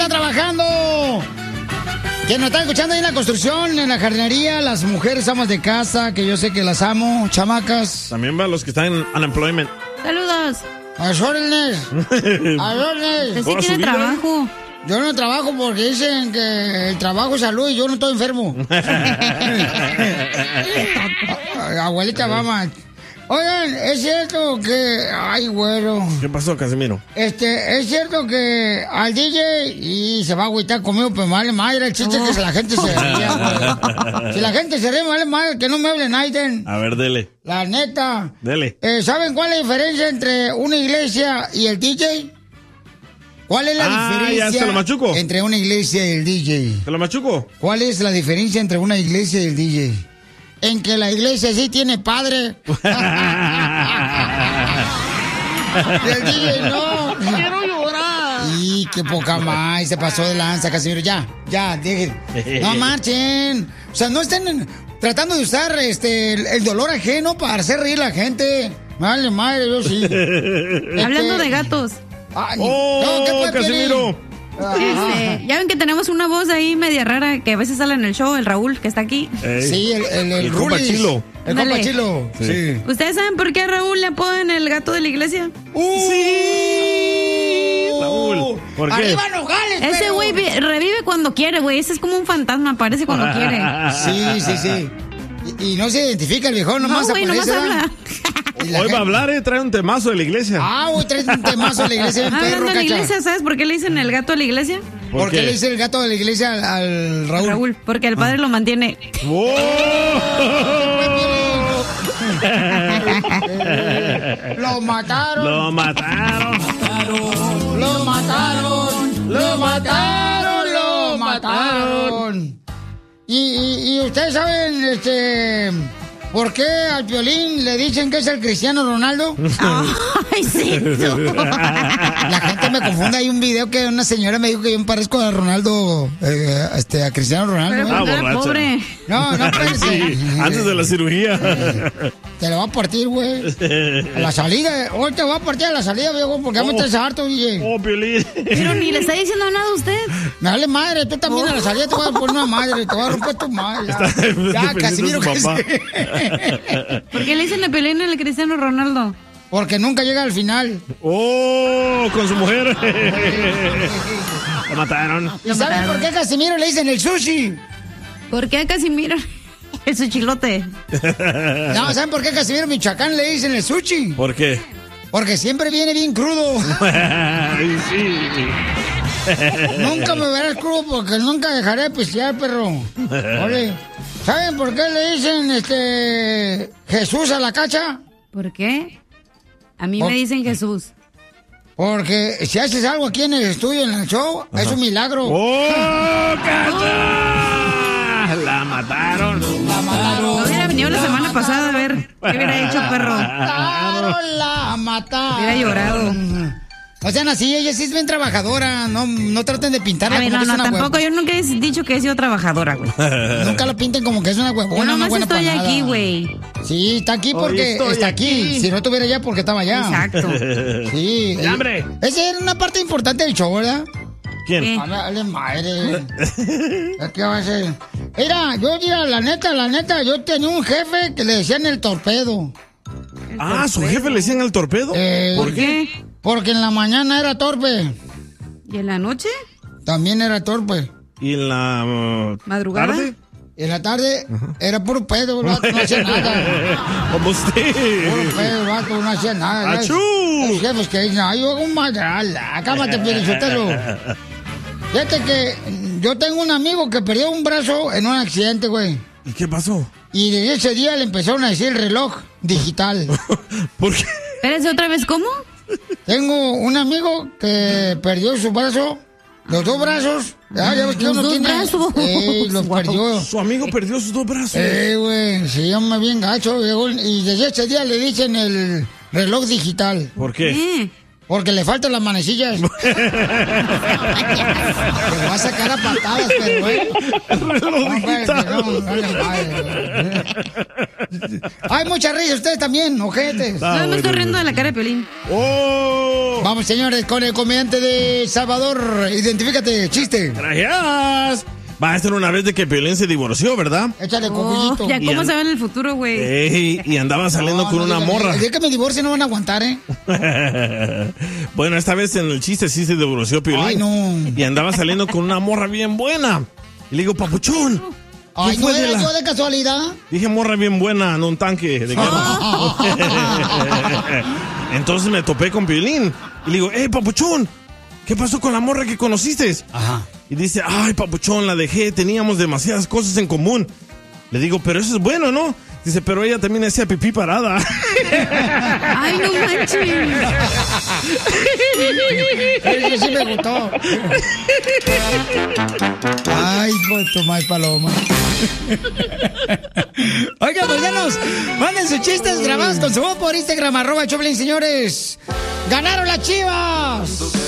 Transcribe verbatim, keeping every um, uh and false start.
está trabajando? ¿Quién nos está escuchando ahí en la construcción, en la jardinería? Las mujeres amas de casa, que yo sé que las amo, chamacas. También va los que están en unemployment. Saludos. A las órdenes. A las órdenes. Usted sí tiene trabajo. Yo no trabajo porque dicen que el trabajo es salud y yo no estoy enfermo. Abuelita, mamá. Oigan, es cierto que... Ay, güero. ¿Qué pasó, Casimiro? Este, es cierto que al D J y se va a agüitar conmigo, pues vale madre, el chiste es que si la gente se ría, güey. Si la gente se ríe, vale madre, que no me hable Naiden. A ver, dele. La neta. Dele. Eh, ¿Saben cuál es la diferencia entre una iglesia y el D J? ¿Cuál es la ah, diferencia ya, ¿te lo machuco? entre una iglesia y el D J? ¿Te lo machuco? ¿Cuál es la diferencia entre una iglesia y el D J? En que la iglesia sí tiene padre. Y el D J no. Quiero llorar. Y qué poca más. Se pasó de lanza, Casimiro. Ya, ya, dejen. No marchen. O sea, no estén tratando de usar este el, el dolor ajeno para hacer reír a la gente. Vale, madre, yo sí. Este... Hablando de gatos. Ah, ¡Oh, no, ¿qué fue, Casimiro! Este, ya ven que tenemos una voz ahí media rara que a veces sale en el show, el Raúl, que está aquí. Ey. Sí, el, el, el, el compa Rulis. Chilo. El Dale. compa Chilo. Sí. sí. ¿Ustedes saben por qué a Raúl le apodan el gato de la iglesia? ¡Uh! Sí. Raúl, ¿por qué? ¡Arriba Nogales, Ese pero! güey vi- revive cuando quiere, güey. Ese es como un fantasma, aparece cuando quiere. Sí, sí, sí. Y, y no se identifica el viejo, nomás No, güey, nomás aparece, ¿verdad? habla. Y la Hoy va a gente- hablar, eh, trae un temazo de la iglesia. Ah, güey, traes un temazo de la iglesia bien perro, Hablando de la cacha. iglesia, ¿sabes por qué le dicen el gato de la iglesia? ¿Por ¿Por qué qué? le dice el gato de la iglesia al, al Raúl? Raúl, porque el padre lo mantiene. ¡Oh! Lo mataron. Lo mataron. Lo mataron. Lo mataron. Lo mataron. Y, y, y ustedes saben, este... ¿Por qué al Piolín le dicen que es el Cristiano Ronaldo? Ay, sí. La gente me confunde. Hay un video que una señora me dijo que yo me parezco a Ronaldo, eh, este, a Cristiano Ronaldo. Pero güey. Ah, cuando era borracha. pobre. No, no, espérense. Sí, antes de la cirugía. Te lo va a partir, güey. A la salida. Hoy te va a partir a la salida, viejo, porque ya me Oh. estás harto, D J. Oh, Piolín. Pero ni le está diciendo nada a usted. Me vale madre, tú también Oh. a la salida te voy a poner una madre, te voy a romper tu madre. Está Ya, defendiendo Casimiro, a su que papá. se- ¿Por qué le dicen la pelea al Cristiano Ronaldo? Porque nunca llega al final. ¡Oh! Con su mujer. Lo mataron. ¿Y saben por qué a Casimiro le dicen el sushi? ¿Por qué a Casimiro? Es su chilote. No, ¿saben por qué a Casimiro Michoacán le dicen el sushi? ¿Por qué? Porque siempre viene bien crudo. Ay, sí. Nunca me verás crudo porque nunca dejaré de pistear, perro. Ole. ¿Saben por qué le dicen este Jesús a la cacha? ¿Por qué? A mí Por- me dicen Jesús. Porque si haces algo aquí en el estudio, en el show, es un milagro. ¡Oh, cacha! La mataron. La mataron. No hubiera venido la semana pasada a ver qué hubiera hecho, perro. Mataron, la mataron. Hubiera llorado. No sean así, ella sí es bien trabajadora. No, no traten de pintarla A ver, como no, que no, es una tampoco. huev- Yo nunca he dicho que he sido trabajadora, güey. Nunca la pinten como que es una huevona, Yo una nomás buena estoy para nada. aquí, güey. Sí, está aquí Hoy porque estoy está aquí. aquí. Si no estuviera allá, porque estaba allá. Exacto. Sí. ¡El hambre! Esa era una parte importante del show, ¿verdad? ¿Quién? ¿Qué? A ver, dale madre. ¿Qué va a hacer? Mira, yo, mira, la neta, la neta, yo tenía un jefe que le decían el torpedo. Ah, ¿su jefe le decían el torpedo? Eh, ¿Por qué? Porque en la mañana era torpe. ¿Y en la noche? También era torpe. ¿Y en la uh, ¿Madrugada? tarde? En la tarde era puro pedo, el vato no hacía nada. Como usted. Puro pedo, el vato no hacía nada. ¡Achú! Los jefes que dicen, ay, yo hago un madral, cámate, Pielichotelo. Fíjate que yo tengo un amigo que perdió un brazo en un accidente, güey. ¿Y qué pasó? Y desde ese día le empezaron a decir el reloj digital. ¿Por qué? Espérense otra vez, ¿cómo? Tengo un amigo que perdió su brazo, los dos brazos. Ya, ya ves que Los uno dos tiene. brazos. Eh, los Wow. perdió. Su amigo perdió sus dos brazos. Eh, güey, se llama bien gacho, viejo. Y desde ese día le dicen el reloj digital. ¿Por qué? ¿Qué? Porque le faltan las manecillas. Te va a sacar a patadas, pero güey. Hay mucha risa, ustedes también, ojetes. No, me estoy riendo de la cara de Piolín. ¡Oh! Vamos, señores, con el comediante de Salvador. Identifícate, chiste. Gracias. Va a ser una vez de que Piolín se divorció, ¿verdad? Échale, Oh, cocuyito. ya cómo Y se ve en el futuro, güey. Ey, y andaba saliendo No, con no una digan, morra. El día que me divorcie no van a aguantar, ¿eh? Bueno, esta vez en el chiste sí se divorció Piolín. Ay, no. Y andaba saliendo con una morra bien buena. Y le digo, papuchón. Ay, ¿qué ¿no fue de era la- yo de casualidad? Dije morra bien buena, no un tanque de guerra. Entonces me topé con Piolín. Y le digo, hey, papuchón, ¿qué pasó con la morra que conociste? Ajá. Y dice, ay, papuchón, la dejé, teníamos demasiadas cosas en común. Le digo, pero eso es bueno, ¿no? Dice, pero ella también hacía pipí parada. Ay, no manches. Ese sí me gustó. Ay, pues tomar paloma. Oigan, paisanos, manden sus chistes grabados con su voz por Instagram, arroba Choplin, señores. ¡Ganaron las Chivas!